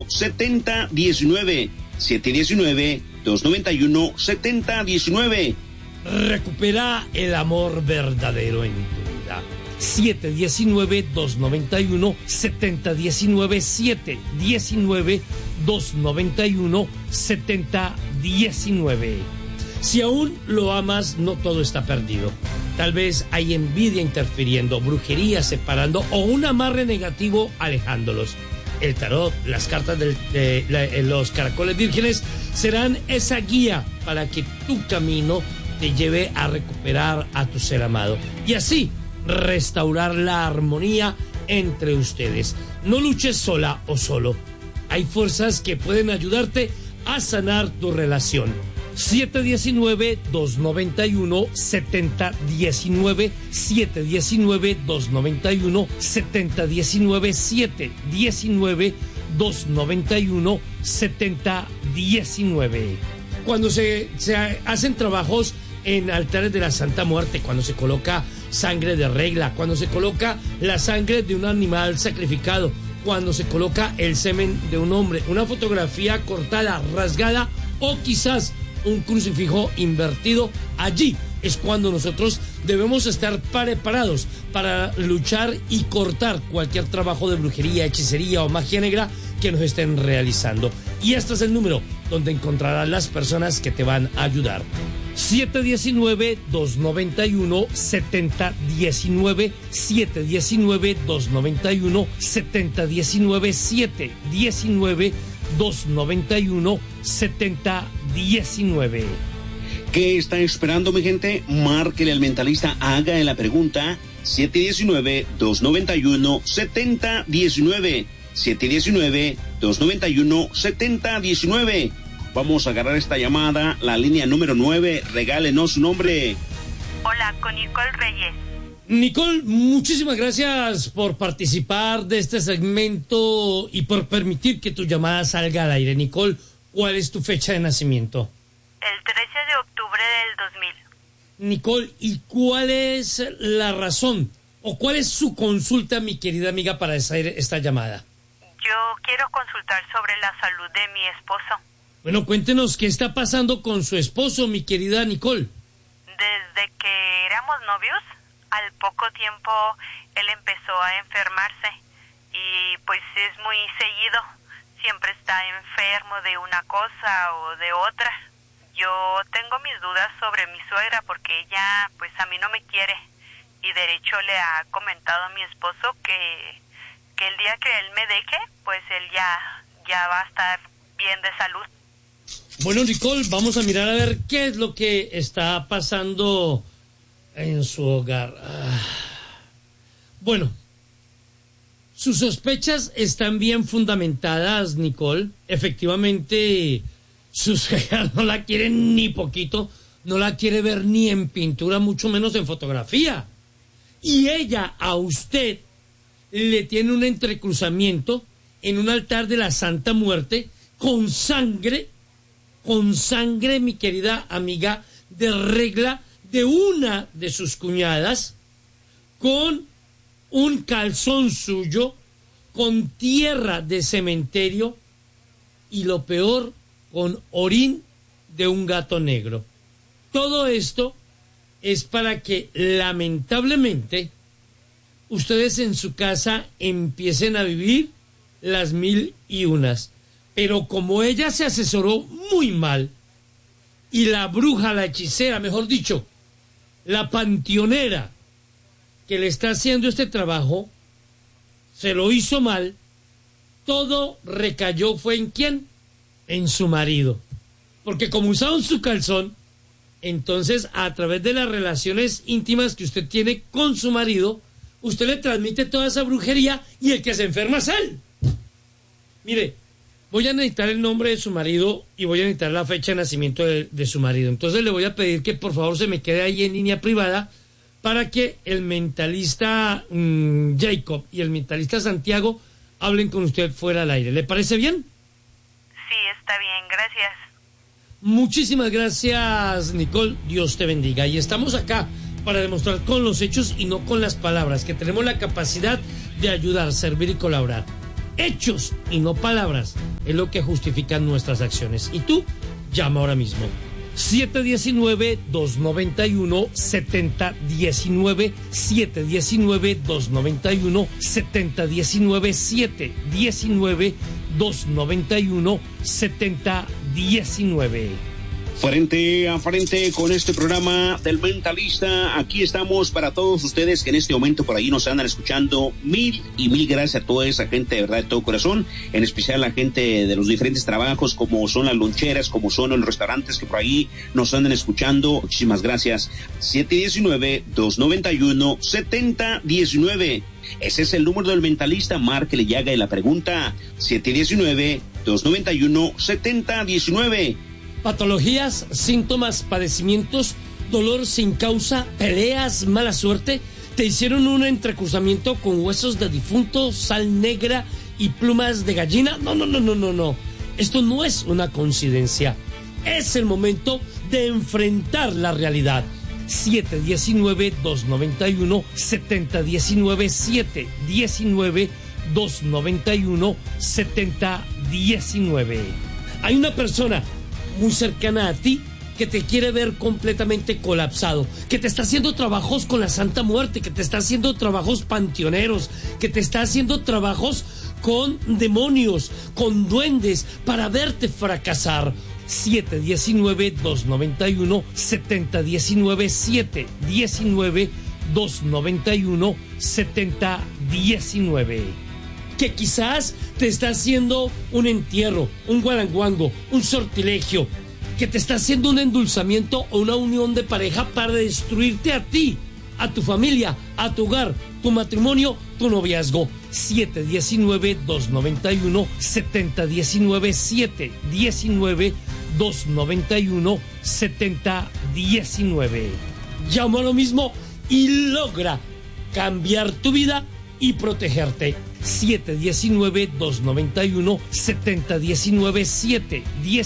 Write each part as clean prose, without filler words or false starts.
719-291-7019. 719-291-7019. Recupera el amor verdadero en tu vida. 719-291-7019. 719-291-7019. Si aún lo amas, no todo está perdido. Tal vez hay envidia interfiriendo, brujería separando o un amarre negativo alejándolos. El tarot, las cartas de los caracoles vírgenes serán esa guía para que tu camino te lleve a recuperar a tu ser amado y así restaurar la armonía entre ustedes. No luches sola o solo. Hay fuerzas que pueden ayudarte a sanar tu relación. 719-291-7019. 719-291-7019. 719-291-7019. Cuando se hacen trabajos en altares de la Santa Muerte, cuando se coloca sangre de regla, cuando se coloca la sangre de un animal sacrificado, cuando se coloca el semen de un hombre, una fotografía cortada, rasgada o quizás un crucifijo invertido, allí es cuando nosotros debemos estar preparados para luchar y cortar cualquier trabajo de brujería, hechicería o magia negra que nos estén realizando. Y este es el número donde encontrarás las personas que te van a ayudar. 719-291-7019. 719-291-7019. 719-291-7019. ¿Qué está esperando, mi gente? Márquele al mentalista, haga la pregunta. 719-291-7019. 719-291-7019. Vamos a agarrar esta llamada, la línea número 9. Regálenos su nombre. Hola, con Nicole Reyes. Nicole, muchísimas gracias por participar de este segmento y por permitir que tu llamada salga al aire. Nicole, ¿cuál es tu fecha de nacimiento? El 13 de octubre del 2000. Nicole, ¿y cuál es la razón o cuál es su consulta, mi querida amiga, para esta llamada? Yo quiero consultar sobre la salud de mi esposo. Bueno, cuéntenos qué está pasando con su esposo, mi querida Nicole. Desde que éramos novios, al poco tiempo él empezó a enfermarse y pues es muy seguido. Siempre está enfermo de una cosa o de otra. Yo tengo mis dudas sobre mi suegra porque ella pues a mí no me quiere y de hecho le ha comentado a mi esposo que el día que él me deje, pues él ya va a estar bien de salud. Bueno, Nicole, vamos a mirar a ver qué es lo que está pasando en su hogar. Bueno, sus sospechas están bien fundamentadas, Nicole. Efectivamente, su suegra no la quiere ni poquito, no la quiere ver ni en pintura, mucho menos en fotografía. Y ella a usted le tiene un entrecruzamiento en un altar de la Santa Muerte con sangre, mi querida amiga, de regla de una de sus cuñadas, con un calzón suyo, con tierra de cementerio y lo peor, con orín de un gato negro. Todo esto es para que lamentablemente ustedes en su casa empiecen a vivir las 1001. Pero como ella se asesoró muy mal y la bruja, la hechicera, mejor dicho, la panteonera que le está haciendo este trabajo, se lo hizo mal, todo recayó, ¿fue en quién? En su marido. Porque como usaron su calzón, entonces a través de las relaciones íntimas que usted tiene con su marido, usted le transmite toda esa brujería y el que se enferma es él. Mire, voy a necesitar el nombre de su marido y voy a necesitar la fecha de nacimiento de su marido. Entonces le voy a pedir que por favor se me quede ahí en línea privada para que el mentalista Jacob y el mentalista Santiago hablen con usted fuera al aire. ¿Le parece bien? Sí, está bien, gracias. Muchísimas gracias, Nicole. Dios te bendiga. Y estamos acá para demostrar con los hechos y no con las palabras que tenemos la capacidad de ayudar, servir y colaborar. Hechos y no palabras es lo que justifican nuestras acciones. Y tú, llama ahora mismo. 719-291-7019, 719-291-7019, 719-291-7019. Frente a frente con este programa del Mentalista, aquí estamos para todos ustedes que en este momento por ahí nos andan escuchando. Mil y mil gracias a toda esa gente de verdad de todo corazón, en especial la gente de los diferentes trabajos como son las loncheras, como son los restaurantes que por ahí nos andan escuchando. Muchísimas gracias. 719-291-7019. Ese es el número del Mentalista. Márquele y haga la pregunta. 719-291-7019. Patologías, síntomas, padecimientos, dolor sin causa, peleas, mala suerte. Te hicieron un entrecruzamiento con huesos de difunto, sal negra y plumas de gallina. No. Esto no es una coincidencia. Es el momento de enfrentar la realidad. 719-291-7019, 719-291-7019. Hay una persona muy cercana a ti que te quiere ver completamente colapsado, que te está haciendo trabajos con la Santa Muerte, que te está haciendo trabajos panteoneros, que te está haciendo trabajos con demonios, con duendes, para verte fracasar. 719-291-7019, 719-291-7019. Que quizás te está haciendo un entierro, un guaranguango, un sortilegio, que te está haciendo un endulzamiento o una unión de pareja para destruirte a ti, a tu familia, a tu hogar, tu matrimonio, tu noviazgo. 719-291-7019, 719-291-7019. Llama lo mismo y logra cambiar tu vida y protegerte. 719-291-7019,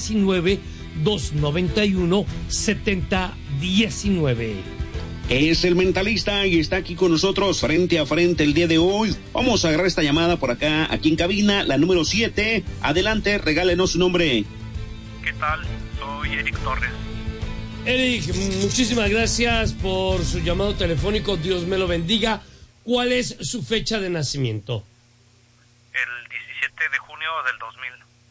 719-291-7019. Es el Mentalista y está aquí con nosotros frente a frente el día de hoy. Vamos a agarrar esta llamada por acá, aquí en cabina, la número 7. Adelante, regálenos su nombre. ¿Qué tal? Soy Eric Torres. Eric, muchísimas gracias por su llamado telefónico. Dios me lo bendiga. ¿Cuál es su fecha de nacimiento? El 17 de junio del 2000.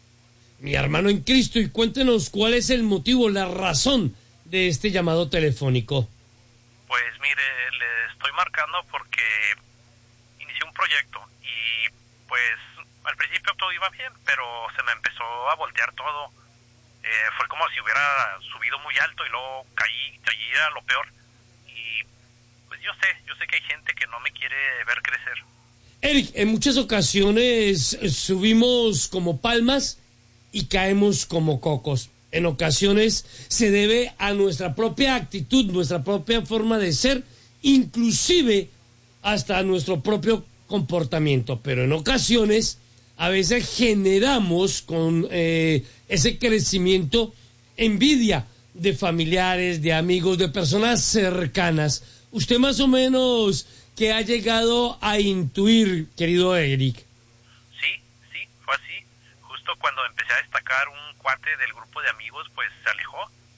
Mi hermano en Cristo, y cuéntenos cuál es el motivo, la razón de este llamado telefónico. Pues mire, le estoy marcando porque inicié un proyecto y pues al principio todo iba bien, pero se me empezó a voltear todo. Fue como si hubiera subido muy alto y luego caí a lo peor. Y pues yo sé que hay gente que no me quiere ver crecer. Eric, en muchas ocasiones subimos como palmas y caemos como cocos. En ocasiones se debe a nuestra propia actitud, nuestra propia forma de ser, inclusive hasta nuestro propio comportamiento. Pero en ocasiones, a veces generamos con ese crecimiento envidia de familiares, de amigos, de personas cercanas. Usted más o menos, ¿qué ha llegado a intuir, querido Eric? Sí, fue así. Justo cuando empecé a destacar, un cuate del grupo de amigos pues se alejó.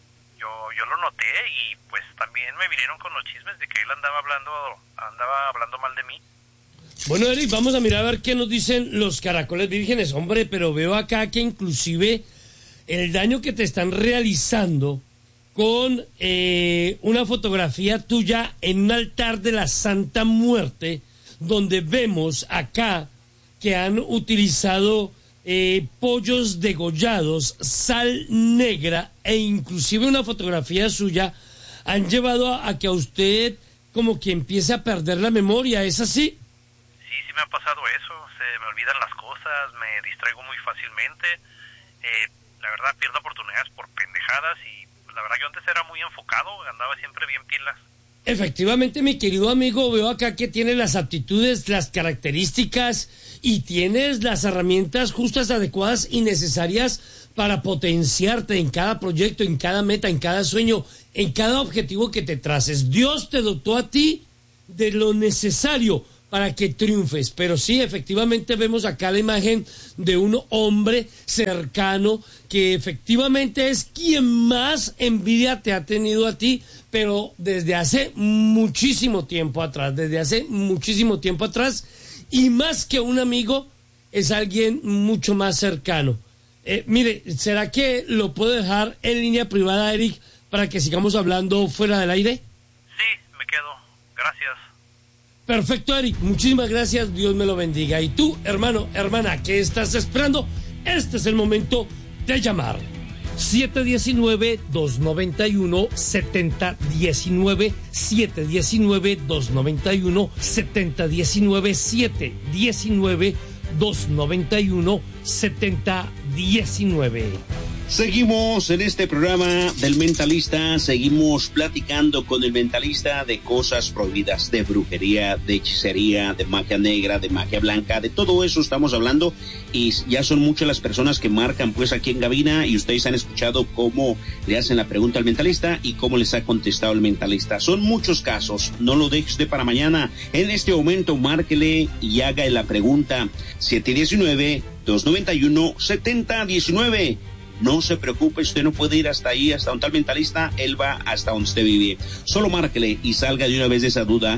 Yo lo noté y pues también me vinieron con los chismes de que él andaba hablando mal de mí. Bueno, Eric, vamos a mirar a ver qué nos dicen los caracoles vírgenes. Hombre, pero veo acá que inclusive el daño que te están realizando con una fotografía tuya en un altar de la Santa Muerte, donde vemos acá que han utilizado pollos degollados, sal negra e inclusive una fotografía suya, han llevado a que a usted como que empiece a perder la memoria. ¿Es así? Sí me ha pasado eso, se me olvidan las cosas, me distraigo muy fácilmente, la verdad pierdo oportunidades por pendejadas y la verdad yo antes era muy enfocado, andaba siempre bien pilas. Efectivamente, mi querido amigo, veo acá que tienes las aptitudes, las características y tienes las herramientas justas, adecuadas y necesarias para potenciarte en cada proyecto, en cada meta, en cada sueño, en cada objetivo que te traces. Dios te dotó a ti de lo necesario para que triunfes. Pero sí, efectivamente vemos acá la imagen de un hombre cercano que efectivamente es quien más envidia te ha tenido a ti, pero desde hace muchísimo tiempo atrás, y más que un amigo, es alguien mucho más cercano. Mire, ¿será que lo puedo dejar en línea privada, Eric, para que sigamos hablando fuera del aire? Sí, me quedo. Gracias. Perfecto, Eric. Muchísimas gracias. Dios me lo bendiga. Y tú, hermano, hermana, ¿qué estás esperando? Este es el momento de llamar. 719-291-7019, 719-291-7019, 719-291-7019. Seguimos en este programa del Mentalista, seguimos platicando con el mentalista de cosas prohibidas, de brujería, de hechicería, de magia negra, de magia blanca, de todo eso estamos hablando, y ya son muchas las personas que marcan pues aquí en cabina, y ustedes han escuchado cómo le hacen la pregunta al mentalista y cómo les ha contestado el mentalista. Son muchos casos, no lo deje usted para mañana. En este momento márquele y haga la pregunta. 719-291-7019. No se preocupe, usted no puede ir hasta ahí, hasta un tal mentalista, él va hasta donde usted vive. Solo márquele y salga de una vez de esa duda.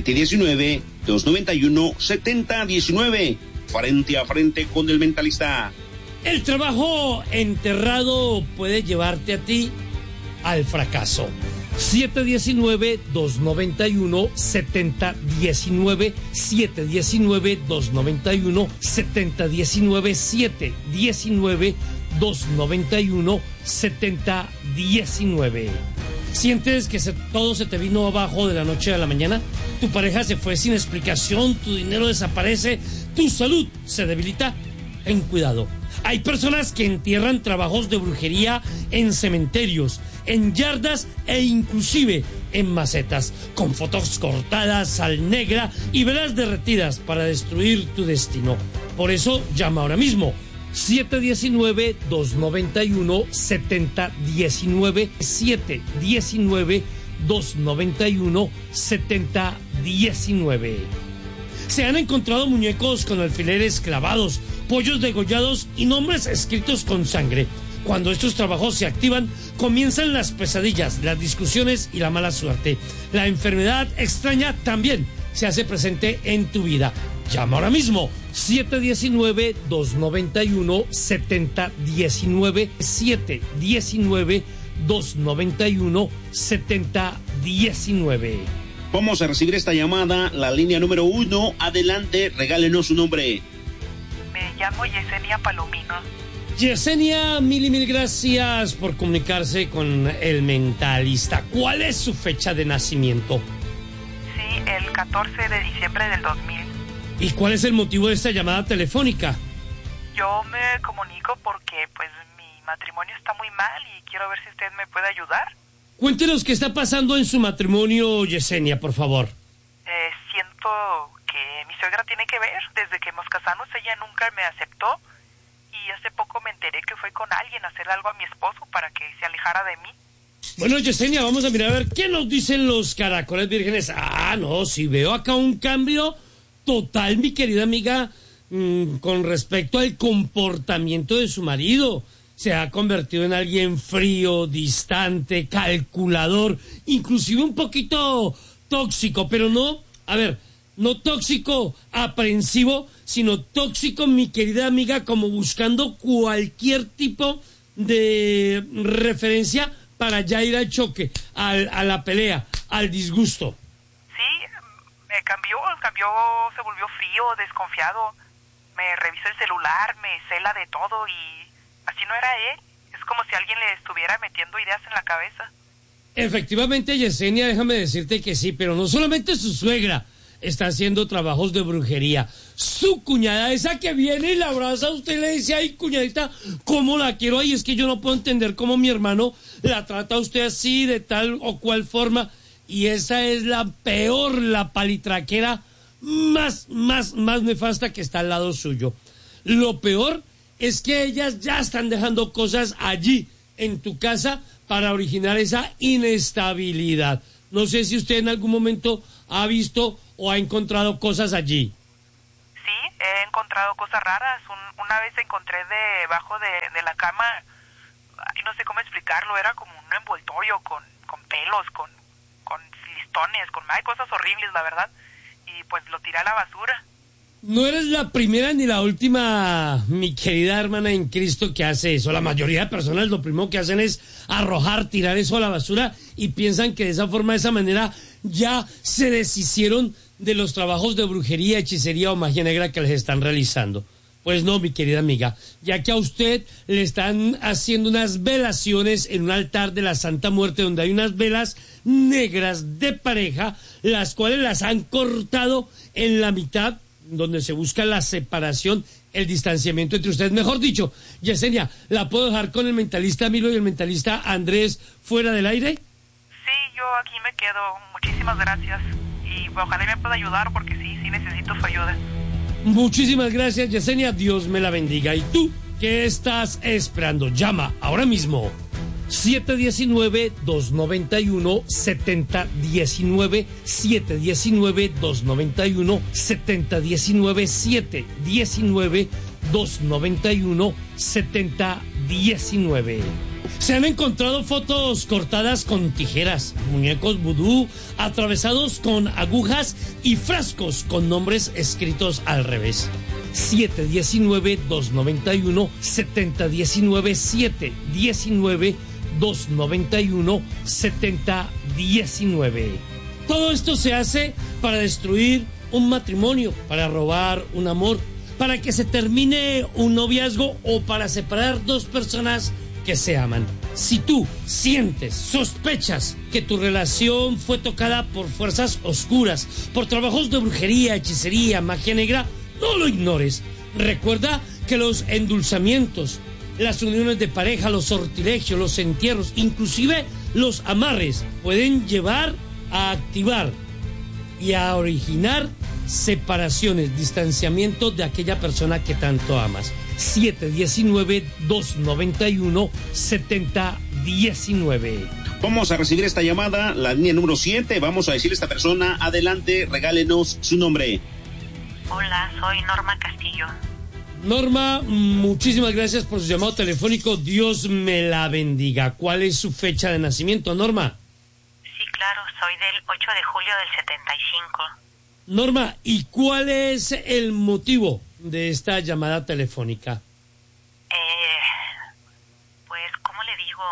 719-291-7019. Frente a frente con el mentalista. El trabajo enterrado puede llevarte a ti al fracaso. 719-291-7019, 719-291-7019, 719-291-7019. ¿Sientes que todo se te vino abajo de la noche a la mañana? ¿Tu pareja se fue sin explicación? ¿Tu dinero desaparece? ¿Tu salud se debilita? Ten cuidado. Hay personas que entierran trabajos de brujería en cementerios, en yardas e inclusive en macetas, con fotos cortadas, sal negra y velas derretidas para destruir tu destino. Por eso llama ahora mismo. 719-291-7019, 719-291-7019. Se han encontrado muñecos con alfileres clavados, pollos degollados y nombres escritos con sangre. Cuando estos trabajos se activan, comienzan las pesadillas, las discusiones y la mala suerte. La enfermedad extraña también se hace presente en tu vida. Llama ahora mismo. 719-291-7019, 719-291-7019. Vamos a recibir esta llamada, la línea número 1. Adelante, regálenos su nombre. Me llamo Yesenia Palomino. Yesenia, mil gracias por comunicarse con el mentalista. ¿Cuál es su fecha de nacimiento? Sí, el 14 de diciembre del 2000. ¿Y cuál es el motivo de esta llamada telefónica? Yo me comunico porque pues mi matrimonio está muy mal y quiero ver si usted me puede ayudar. Cuéntenos qué está pasando en su matrimonio, Yesenia, por favor. Siento que mi suegra tiene que ver. Desde que nos casamos ella nunca me aceptó y hace poco me enteré que fue con alguien a hacer algo a mi esposo para que se alejara de mí. Bueno, Yesenia, vamos a mirar a ver qué nos dicen los caracoles vírgenes. Ah, no, si veo acá un cambio total, mi querida amiga, con respecto al comportamiento de su marido. Se ha convertido en alguien frío, distante, calculador, inclusive un poquito tóxico, pero no, a ver, no tóxico aprensivo, sino tóxico, mi querida amiga, como buscando cualquier tipo de referencia para ya ir al choque, a la pelea, al disgusto. Sí, me cambió, se volvió frío, desconfiado, me revisa el celular, me cela de todo y así no era él. Es como si alguien le estuviera metiendo ideas en la cabeza. Efectivamente, Yesenia, déjame decirte que sí, pero no solamente su suegra está haciendo trabajos de brujería. Su cuñada, esa que viene y la abraza a usted, le dice, ay, cuñadita, ¿cómo la quiero? Ay, es que yo no puedo entender cómo mi hermano la trata a usted así, de tal o cual forma. Y esa es la peor, la palitraquera más nefasta que está al lado suyo. Lo peor es que ellas ya están dejando cosas allí, en tu casa, para originar esa inestabilidad. No sé si usted en algún momento ha visto o ha encontrado cosas allí? Sí, he encontrado cosas raras. Una vez encontré debajo de la cama, ay, no sé cómo explicarlo, era como un envoltorio con pelos, con listones, hay cosas horribles, la verdad. Y pues lo tiré a la basura. No eres la primera ni la última, mi querida hermana en Cristo, que hace eso. La mayoría de personas lo primero que hacen es arrojar, tirar eso a la basura y piensan que de esa forma, de esa manera, ya se deshicieron de los trabajos de brujería, hechicería o magia negra que les están realizando. Pues no, mi querida amiga, ya que a usted le están haciendo unas velaciones en un altar de la Santa Muerte donde hay unas velas negras de pareja, las cuales las han cortado en la mitad, donde se busca la separación, el distanciamiento entre ustedes. Mejor dicho, Yesenia, ¿la puedo dejar con el mentalista Milo y el mentalista Andrés fuera del aire? Sí, yo aquí me quedo. Muchísimas gracias. Y ojalá me pueda ayudar porque sí necesito su ayuda. Muchísimas gracias, Yesenia. Dios me la bendiga. ¿Y tú qué estás esperando? Llama ahora mismo. 719-291-7019, 719-291-7019, 719-291-7019. Se han encontrado fotos cortadas con tijeras, muñecos vudú, atravesados con agujas y frascos con nombres escritos al revés. 719-291-7019, 719-291-7019. Todo esto se hace para destruir un matrimonio, para robar un amor, para que se termine un noviazgo o para separar dos personas que se aman. Si tú sientes, sospechas que tu relación fue tocada por fuerzas oscuras, por trabajos de brujería, hechicería, magia negra, no lo ignores. Recuerda que los endulzamientos, las uniones de pareja, los sortilegios, los entierros, inclusive los amarres, pueden llevar a activar y a originar separaciones, distanciamiento de aquella persona que tanto amas. 719-291-7019. Vamos a recibir esta llamada, la línea número 7. Vamos a decirle a esta persona, adelante, regálenos su nombre. Hola, soy Norma Castillo. Norma, muchísimas gracias por su llamado telefónico. Dios me la bendiga. ¿Cuál es su fecha de nacimiento, Norma? Sí, claro, soy del 8 de julio del 75. Norma, ¿y cuál es el motivo de esta llamada telefónica? Pues, ¿cómo le digo?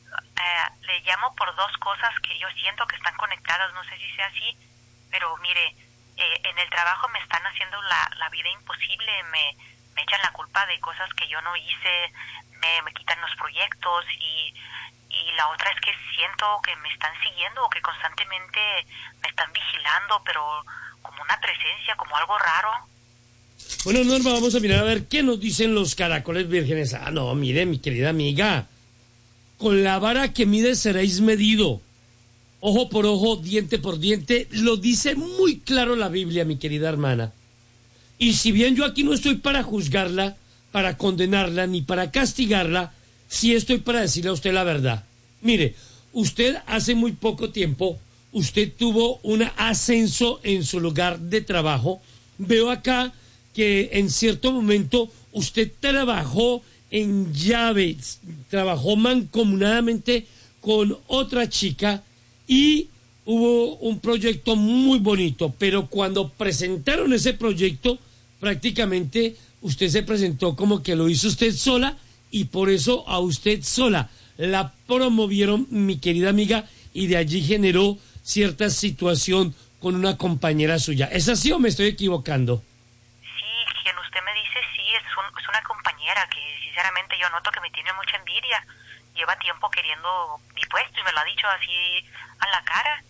Le llamo por dos cosas que yo siento que están conectadas, no sé si sea así, pero mire, en el trabajo me están haciendo la vida imposible, me echan la culpa de cosas que yo no hice, me quitan los proyectos y la otra es que siento que me están siguiendo o que constantemente me están vigilando, pero como una presencia, como algo raro. Bueno, Norma, vamos a mirar a ver qué nos dicen los caracoles vírgenes. Ah, no, mire, mi querida amiga, con la vara que mide seréis medido. Ojo por ojo, diente por diente, lo dice muy claro la Biblia, mi querida hermana. Y si bien yo aquí no estoy para juzgarla, para condenarla, ni para castigarla, sí estoy para decirle a usted la verdad. Mire, usted hace muy poco tiempo, usted tuvo un ascenso en su lugar de trabajo. Veo acá que en cierto momento usted trabajó en llaves, trabajó mancomunadamente con otra chica y hubo un proyecto muy bonito, pero cuando presentaron ese proyecto, prácticamente usted se presentó como que lo hizo usted sola y por eso a usted sola la promovieron, mi querida amiga, y de allí generó cierta situación con una compañera suya. ¿Es así o me estoy equivocando? Sí, quien usted me dice, sí, es una compañera que sinceramente yo noto que me tiene mucha envidia. Lleva tiempo queriendo mi puesto y me lo ha dicho así a la cara.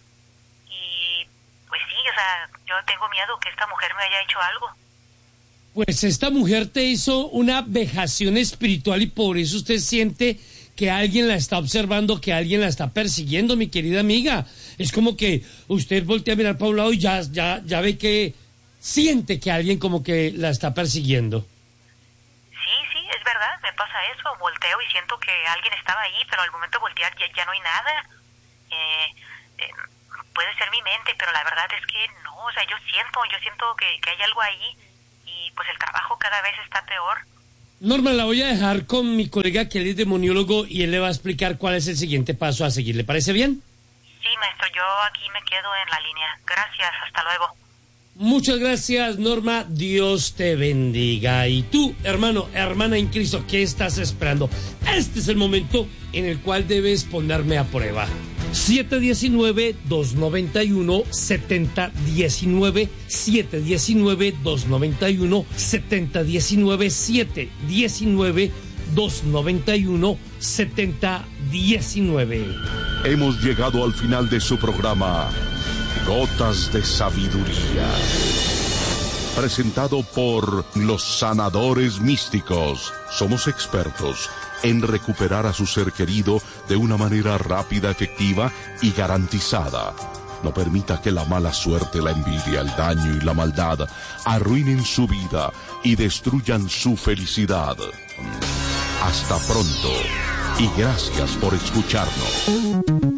Y pues sí, o sea, yo tengo miedo que esta mujer me haya hecho algo. Pues esta mujer te hizo una vejación espiritual y por eso usted siente que alguien la está observando, que alguien la está persiguiendo, mi querida amiga. Es como que usted voltea a mirar para un lado y ya ve que siente que alguien como que la está persiguiendo. Sí, es verdad, me pasa eso. Volteo y siento que alguien estaba ahí, pero al momento de voltear ya no hay nada. puede ser mi mente, pero la verdad es que no, o sea, yo siento que hay algo ahí y pues el trabajo cada vez está peor. Norma, la voy a dejar con mi colega que él es demoniólogo y él le va a explicar cuál es el siguiente paso a seguir. ¿Le parece bien? Sí, maestro, yo aquí me quedo en la línea. Gracias, hasta luego. Muchas gracias, Norma. Dios te bendiga. Y tú, hermano, hermana en Cristo, ¿qué estás esperando? Este es el momento en el cual debes ponerme a prueba. 719-291-7019, 719-291-7019, 719-291-7019. Hemos llegado al final de su programa Gotas de Sabiduría, presentado por los sanadores místicos. Somos expertos en recuperar a su ser querido de una manera rápida, efectiva y garantizada. No permita que la mala suerte, la envidia, el daño y la maldad arruinen su vida y destruyan su felicidad. Hasta pronto y gracias por escucharnos.